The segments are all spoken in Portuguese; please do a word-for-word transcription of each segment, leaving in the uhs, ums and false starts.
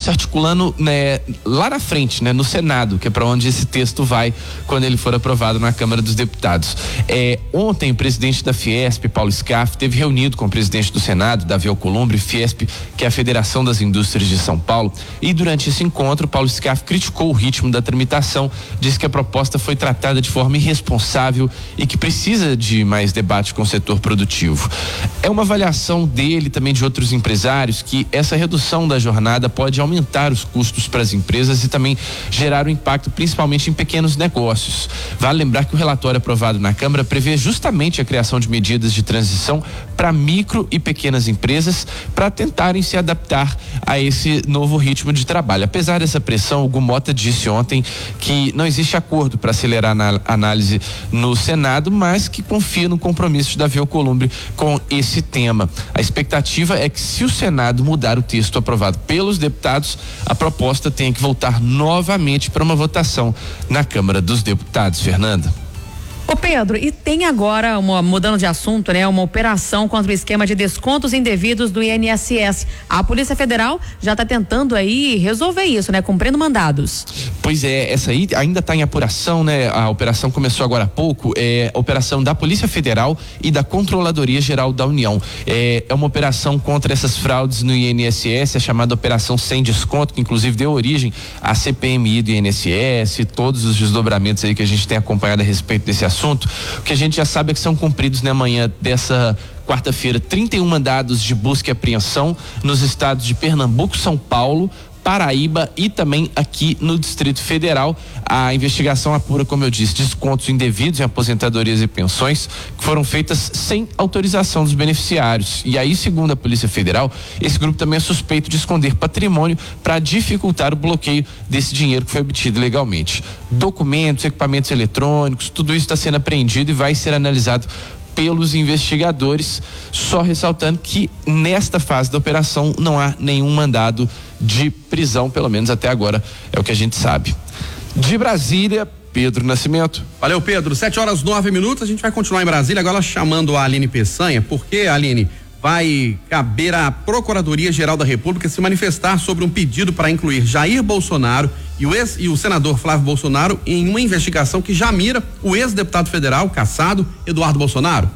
se articulando, né, lá na frente, né, no Senado, que é para onde esse texto vai quando ele for aprovado na Câmara dos Deputados. É, ontem o presidente da Fiesp, Paulo Scaff, teve reunido com o presidente do Senado, Davi Alcolumbre, Fiesp, que é a Federação das Indústrias de São Paulo, e durante esse encontro, Paulo Scaff criticou o ritmo da tramitação, disse que a proposta foi tratada de forma irresponsável e que precisa de mais debate com o setor produtivo. É uma avaliação dele, também de outros empresários, que essa redução da jornada pode aumentar os custos para as empresas e também gerar um impacto principalmente em pequenos negócios. Vale lembrar que o relatório aprovado na Câmara prevê justamente a criação de medidas de transição para micro e pequenas empresas para tentarem se adaptar a esse novo ritmo de trabalho. Apesar dessa pressão, o Gumota disse ontem que não existe acordo para acelerar a análise no Senado, mas que confia no compromisso de Davi Alcolumbre com esse tema. A expectativa é que, se o Senado mudar o texto aprovado pelos deputados, a proposta tenha que voltar novamente para uma votação na Câmara dos Deputados. Fernanda. Ô Pedro, e tem agora, uma, mudando de assunto, né, uma operação contra o esquema de descontos indevidos do I N S S. A Polícia Federal já está tentando aí resolver isso, né, cumprindo mandados. Pois é, essa aí ainda está em apuração, né? A operação começou agora há pouco, é a operação da Polícia Federal e da Controladoria Geral da União. É, é uma operação contra essas fraudes no I N S S, é chamada Operação Sem Desconto, que inclusive deu origem à C P M I do I N S S, todos os desdobramentos aí que a gente tem acompanhado a respeito desse assunto. O que a gente já sabe é que são cumpridos na manhã dessa quarta-feira trinta e um mandados de busca e apreensão nos estados de Pernambuco, São Paulo, Paraíba e também aqui no Distrito Federal. A investigação apura, como eu disse, descontos indevidos em aposentadorias e pensões que foram feitas sem autorização dos beneficiários. E aí, segundo a Polícia Federal, esse grupo também é suspeito de esconder patrimônio para dificultar o bloqueio desse dinheiro que foi obtido legalmente. Documentos, equipamentos eletrônicos, tudo isso está sendo apreendido e vai ser analisado pelos investigadores, só ressaltando que nesta fase da operação não há nenhum mandado de prisão, pelo menos até agora é o que a gente sabe. De Brasília, Pedro Nascimento. Valeu, Pedro. Sete horas, nove minutos, a gente vai continuar em Brasília, agora chamando a Aline Peçanha, porque, Aline, vai caber à Procuradoria-Geral da República se manifestar sobre um pedido para incluir Jair Bolsonaro e o, ex, e o senador Flávio Bolsonaro em uma investigação que já mira o ex-deputado federal cassado Eduardo Bolsonaro.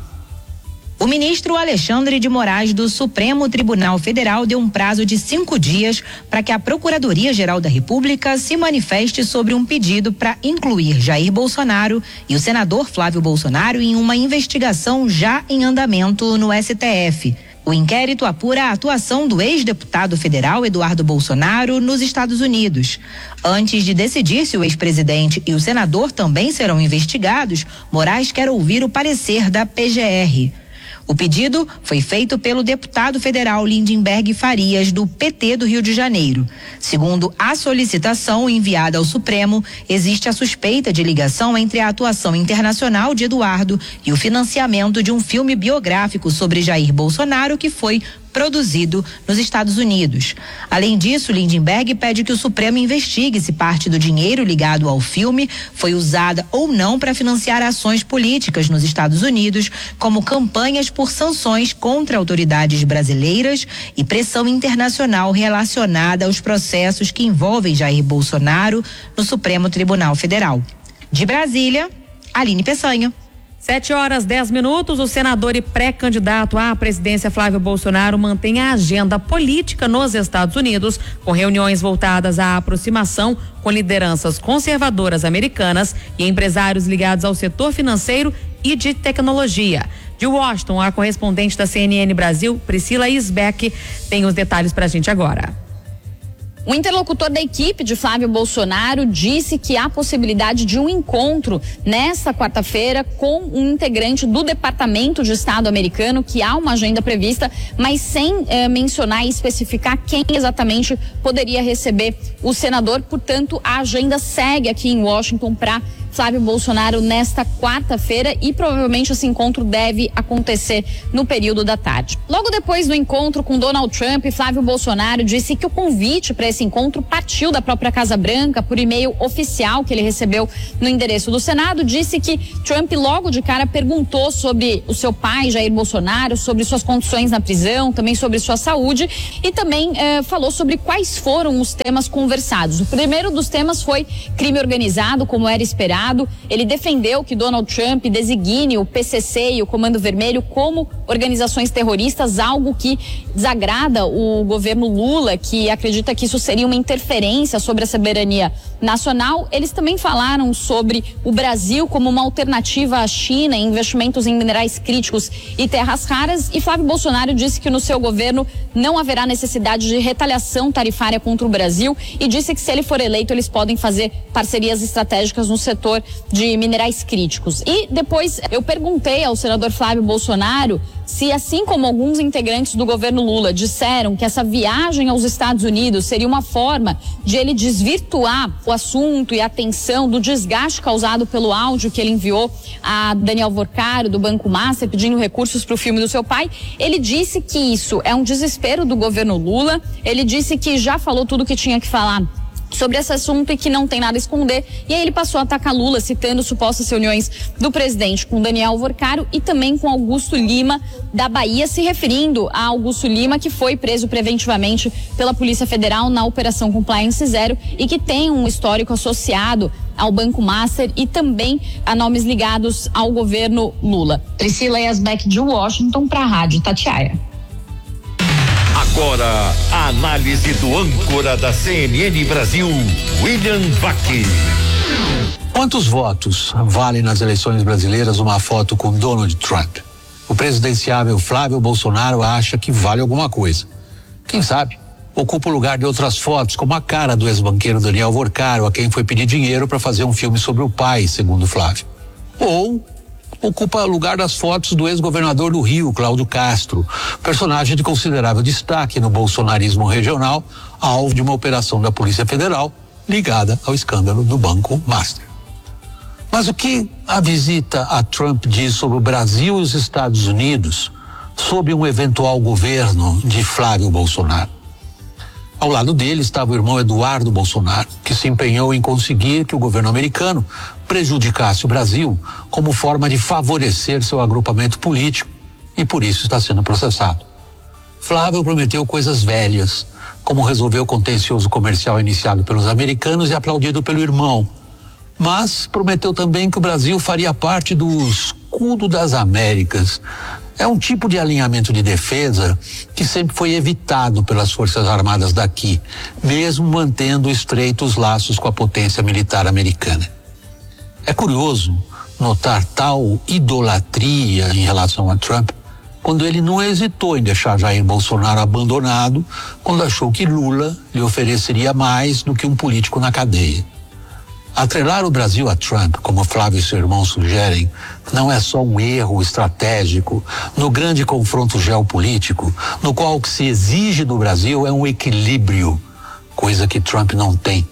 O ministro Alexandre de Moraes do Supremo Tribunal Federal deu um prazo de cinco dias para que a Procuradoria-Geral da República se manifeste sobre um pedido para incluir Jair Bolsonaro e o senador Flávio Bolsonaro em uma investigação já em andamento no S T F. O inquérito apura a atuação do ex-deputado federal Eduardo Bolsonaro nos Estados Unidos. Antes de decidir se o ex-presidente e o senador também serão investigados, Moraes quer ouvir o parecer da P G R. O pedido foi feito pelo deputado federal Lindenberg Farias, do P T do Rio de Janeiro. Segundo a solicitação enviada ao Supremo, existe a suspeita de ligação entre a atuação internacional de Eduardo e o financiamento de um filme biográfico sobre Jair Bolsonaro que foi produzido nos Estados Unidos. Além disso, Lindenberg pede que o Supremo investigue se parte do dinheiro ligado ao filme foi usada ou não para financiar ações políticas nos Estados Unidos, como campanhas por sanções contra autoridades brasileiras e pressão internacional relacionada aos processos que envolvem Jair Bolsonaro no Supremo Tribunal Federal. De Brasília, Aline Peçanha. Sete horas, dez minutos, o senador e pré-candidato à presidência Flávio Bolsonaro mantém a agenda política nos Estados Unidos, com reuniões voltadas à aproximação com lideranças conservadoras americanas e empresários ligados ao setor financeiro e de tecnologia. De Washington, a correspondente da C N N Brasil, Priscila Isbeck, tem os detalhes pra gente agora. O interlocutor da equipe de Flávio Bolsonaro disse que há possibilidade de um encontro nesta quarta-feira com um integrante do Departamento de Estado americano, que há uma agenda prevista, mas sem eh, mencionar e especificar quem exatamente poderia receber o senador. Portanto, a agenda segue aqui em Washington para Flávio Bolsonaro nesta quarta-feira e provavelmente esse encontro deve acontecer no período da tarde. Logo depois do encontro com Donald Trump, Flávio Bolsonaro disse que o convite para esse encontro partiu da própria Casa Branca por e-mail oficial que ele recebeu no endereço do Senado. Disse que Trump logo de cara perguntou sobre o seu pai, Jair Bolsonaro, sobre suas condições na prisão, também sobre sua saúde e também eh, falou sobre quais foram os temas conversados. O primeiro dos temas foi crime organizado, como era esperado. Ele defendeu que Donald Trump designe o P C C e o Comando Vermelho como organizações terroristas, algo que desagrada o governo Lula, que acredita que isso seria uma interferência sobre a soberania nacional. Eles também falaram sobre o Brasil como uma alternativa à China em investimentos em minerais críticos e terras raras, e Flávio Bolsonaro disse que no seu governo não haverá necessidade de retaliação tarifária contra o Brasil e disse que se ele for eleito eles podem fazer parcerias estratégicas no setor de minerais críticos. E depois eu perguntei ao senador Flávio Bolsonaro se, assim como alguns integrantes do governo Lula disseram que essa viagem aos Estados Unidos seria uma forma de ele desvirtuar o assunto e a atenção do desgaste causado pelo áudio que ele enviou a Daniel Vorcaro do Banco Master pedindo recursos para o filme do seu pai, ele disse que isso é um desespero do governo Lula. Ele disse que já falou tudo o que tinha que falar sobre esse assunto e que não tem nada a esconder. E aí ele passou a atacar Lula, citando supostas reuniões do presidente com Daniel Vorcaro e também com Augusto Lima da Bahia, se referindo a Augusto Lima, que foi preso preventivamente pela Polícia Federal na Operação Compliance Zero e que tem um histórico associado ao Banco Master e também a nomes ligados ao governo Lula. Priscila Yasbeck de Washington para a Rádio Itatiaia. Agora, a análise do âncora da C N N Brasil, William Vac. Quantos votos vale nas eleições brasileiras uma foto com Donald Trump? O presidenciável Flávio Bolsonaro acha que vale alguma coisa. Quem sabe ocupa o lugar de outras fotos, como a cara do ex-banqueiro Daniel Vorcaro, a quem foi pedir dinheiro para fazer um filme sobre o pai, segundo Flávio. Ou ocupa o lugar das fotos do ex-governador do Rio, Cláudio Castro, personagem de considerável destaque no bolsonarismo regional, alvo de uma operação da Polícia Federal ligada ao escândalo do Banco Master. Mas o que a visita a Trump diz sobre o Brasil e os Estados Unidos sob um eventual governo de Flávio Bolsonaro? Ao lado dele estava o irmão Eduardo Bolsonaro, que se empenhou em conseguir que o governo americano prejudicasse o Brasil como forma de favorecer seu agrupamento político e por isso está sendo processado. Flávio prometeu coisas velhas, como resolver o contencioso comercial iniciado pelos americanos e aplaudido pelo irmão, mas prometeu também que o Brasil faria parte do escudo das Américas. É um tipo de alinhamento de defesa que sempre foi evitado pelas Forças Armadas daqui, mesmo mantendo estreitos laços com a potência militar americana. É curioso notar tal idolatria em relação a Trump, quando ele não hesitou em deixar Jair Bolsonaro abandonado, quando achou que Lula lhe ofereceria mais do que um político na cadeia. Atrelar o Brasil a Trump, como Flávio e seu irmão sugerem, não é só um erro estratégico no grande confronto geopolítico, no qual o que se exige do Brasil é um equilíbrio, coisa que Trump não tem.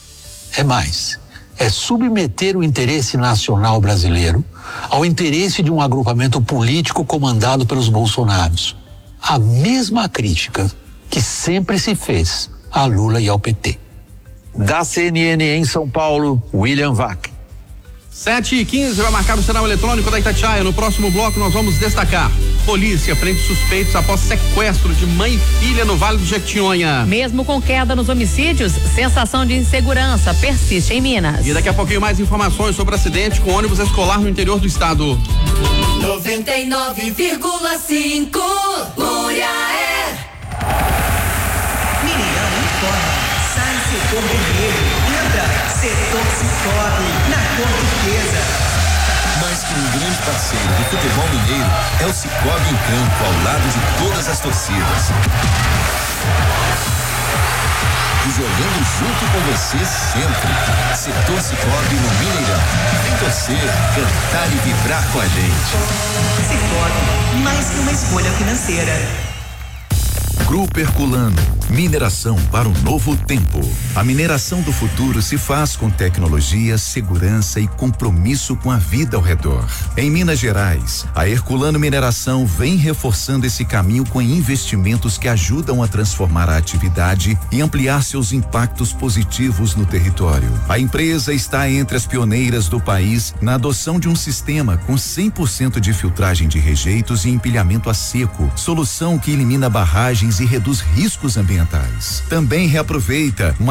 É mais, é submeter o interesse nacional brasileiro ao interesse de um agrupamento político comandado pelos bolsonaros. A mesma crítica que sempre se fez a Lula e ao P T. Da C N N em São Paulo, William Vac. sete e quinze vai marcar o sinal eletrônico da Itatiaia. No próximo bloco nós vamos destacar: polícia prende suspeitos após sequestro de mãe e filha no Vale do Jequitinhonha. Mesmo com queda nos homicídios, sensação de insegurança persiste em Minas. E daqui a pouquinho mais informações sobre acidente com ônibus escolar no interior do estado. noventa e nove vírgula cinco Muriaé. Miriam informa. Sai setor vermelho, entra setor Cicobi, na cor turquesa. Mais que um grande parceiro do futebol mineiro, é o Cicobi em campo, ao lado de todas as torcidas. E jogando junto com você sempre. Setor Cicobi no Mineirão. Vem torcer, cantar e vibrar com a gente. Cicobi, mais que uma escolha financeira. Grupo Herculano, Mineração para um novo tempo. A mineração do futuro se faz com tecnologia, segurança e compromisso com a vida ao redor. Em Minas Gerais, a Herculano Mineração vem reforçando esse caminho com investimentos que ajudam a transformar a atividade e ampliar seus impactos positivos no território. A empresa está entre as pioneiras do país na adoção de um sistema com cem por cento de filtragem de rejeitos e empilhamento a seco, solução que elimina barragens e reduz riscos ambientais. Também reaproveita uma